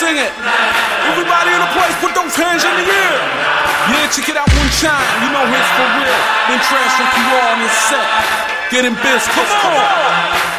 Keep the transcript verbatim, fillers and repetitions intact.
sing it. Everybody in the place, put those hands in the air. Yeah, check it out one time. You know it's for real. Then trash from Q R on his set. Getting biz, come on.